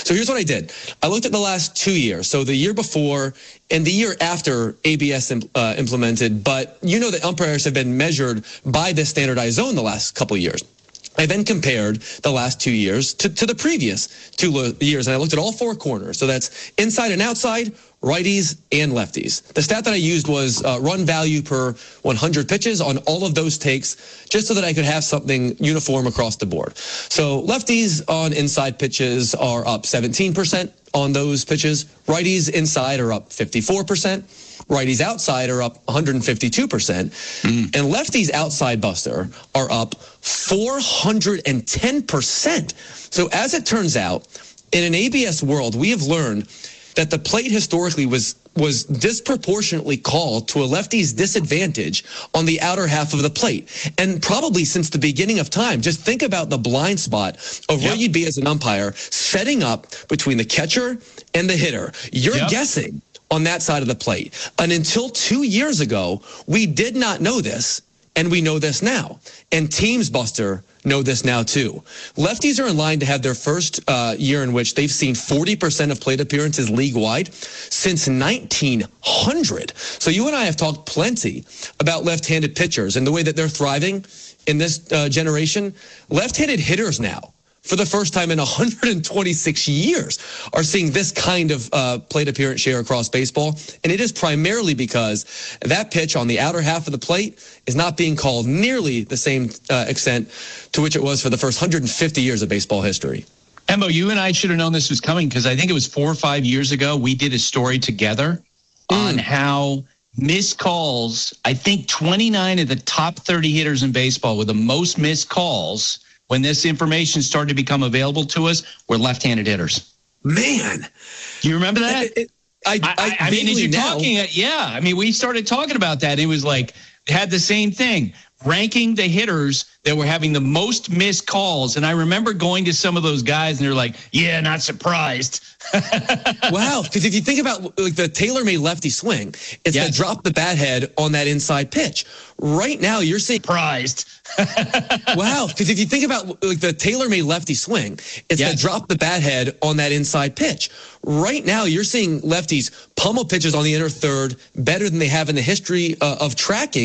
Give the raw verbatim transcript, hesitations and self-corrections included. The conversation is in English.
So here's what I did. I looked at the last two years, so the year before and the year after A B S uh, implemented, but you know that umpires have been measured by this standardized zone the last couple of years. I then compared the last two years to, to the previous two years, and I looked at all four corners. So that's inside and outside, righties and lefties. The stat that I used was uh, run value per one hundred pitches on all of those takes, just so that I could have something uniform across the board. So lefties on inside pitches are up seventeen percent on those pitches. Righties inside are up fifty-four percent. Righties outside are up one hundred fifty-two percent. Mm. And lefties outside, Buster, are up four hundred ten percent. So as it turns out, in an A B S world, we have learned that the plate historically was was disproportionately called to a lefty's disadvantage on the outer half of the plate. And probably since the beginning of time, just think about the blind spot of where yep. you'd be as an umpire, setting up between the catcher and the hitter. You're yep. guessing on that side of the plate. And until two years ago, we did not know this, and we know this now. And teams, Buster, know this now too. Lefties are in line to have their first uh, year in which they've seen forty percent of plate appearances league-wide since nineteen hundred. So you and I have talked plenty about left-handed pitchers and the way that they're thriving in this uh, generation. Left-handed hitters now, for the first time in one hundred twenty-six years, are seeing this kind of uh, plate appearance share across baseball. And it is primarily because that pitch on the outer half of the plate is not being called nearly the same uh, extent to which it was for the first one hundred fifty years of baseball history. Embo, you and I should have known this was coming, because I think it was four or five years ago we did a story together mm. on how missed calls, I think twenty-nine of the top thirty hitters in baseball with the most missed calls when this information started to become available to us, were left-handed hitters. Man. Do you remember that? It, it, I, I, I, I mean, as you're now. talking, yeah. I mean, we started talking about that. It was like, had the same thing, ranking the hitters that were having the most missed calls. And I remember going to some of those guys, and they're like, yeah, not surprised. Wow, because if you think about like the tailor-made lefty swing, it's yes. to drop the bat head on that inside pitch. Right now, you're seeing surprised. Wow, because if you think about like the tailor-made lefty swing, it's yes. to drop the bat head on that inside pitch. Right now, you're seeing lefties pummel pitches on the inner third better than they have in the history uh, of tracking.